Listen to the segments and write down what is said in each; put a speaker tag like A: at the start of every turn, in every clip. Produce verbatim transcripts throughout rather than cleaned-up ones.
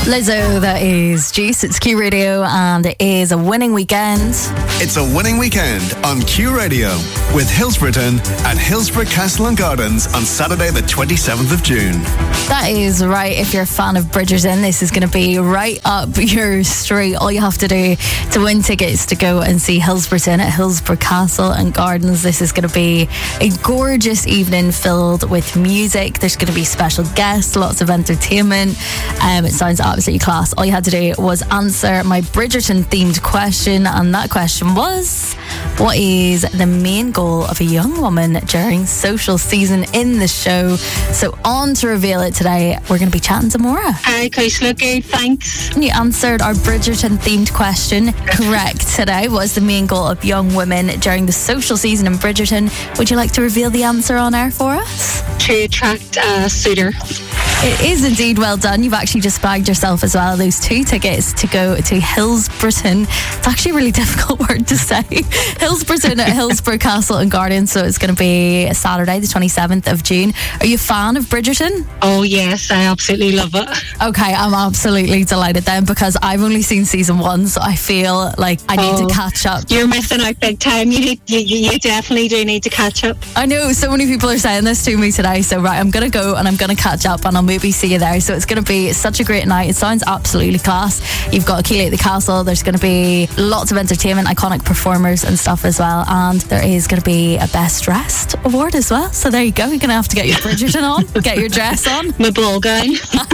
A: Lizzo, that is Juice. It's Q Radio and it is a winning weekend.
B: It's a winning weekend on Q Radio with Hillsborough at Hillsborough Castle and Gardens on Saturday the twenty-seventh of June.
A: That is right. If you're a fan of Bridgerton, this is going to be right up your street. All you have to do to win tickets to go and see Hillsborough at Hillsborough Castle and Gardens. This is going to be a gorgeous evening filled with music. There's going to be special guests, lots of entertainment. Um, it sounds absolutely class. All you had to do was answer my Bridgerton themed question, and that question was, what is the main goal of a young woman during social season in the show? So on to reveal it today, we're going to be chatting to Maura.
C: Hi, Kaishla. Good, thanks.
A: You answered our Bridgerton themed question correct today. What is the main goal of young women during the social season in Bridgerton? Would you like to reveal the answer on air for us?
C: To attract a suitor.
A: It is indeed well done. You've actually just bagged yourself as well those two tickets to go to Hillsborough. It's actually a really difficult word to say. Hillsborough at Hillsborough Castle and Gardens. So it's going to be Saturday the twenty-seventh of June. Are you a fan of Bridgerton?
C: Oh yes, I absolutely love it.
A: Okay, I'm absolutely delighted then, because I've only seen season one, so I feel like I need
C: oh,
A: to catch up.
C: You're missing out big time. You, need, you, you definitely do need to catch up.
A: I know so many people are saying this to me today, so right, I'm going to go and I'm going to catch up and I'll maybe see you there. So it's going to be such a great night. It sounds absolutely class. You've got Keeley at the Castle. There's going to be lots of entertainment, iconic performers and stuff as well, and there is going to be a best dressed award as well. So there you go. You're going to have to get your Bridgerton on, get your dress on,
C: my ball gown.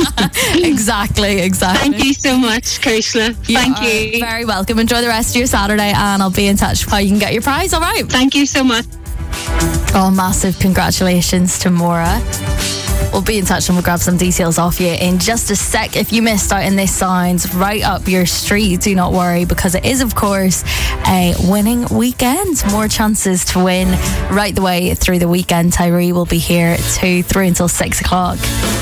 A: exactly exactly
C: Thank you so much, Kaishla. Thank you,
A: you. Very welcome. Enjoy the rest of your Saturday and I'll be in touch how you can get your prize. All right,
C: thank you so much.
A: Oh, massive congratulations to Maura. We'll be in touch and we'll grab some details off you in just a sec. If you missed out and this sounds right up your street, do not worry, because it is, of course, a winning weekend. More chances to win right the way through the weekend. Tyree will be here two, three until six o'clock.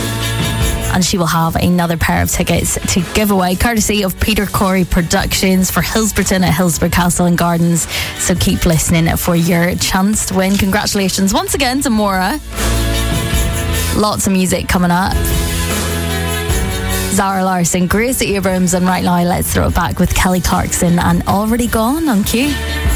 A: And she will have another pair of tickets to give away, courtesy of Peter Corey Productions for Hillsborough at Hillsborough Castle and Gardens. So keep listening for your chance to win. Congratulations once again to Maura. Lots of music coming up. Zara Larsson, Gracie Abrams, and right now let's throw it back with Kelly Clarkson and Already Gone on Q.